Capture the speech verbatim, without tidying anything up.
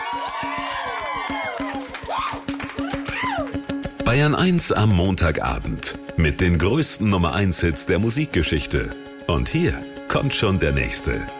Bayern eins am Montagabend mit den größten Nummer eins Hits der Musikgeschichte. Und hier kommt schon der nächste.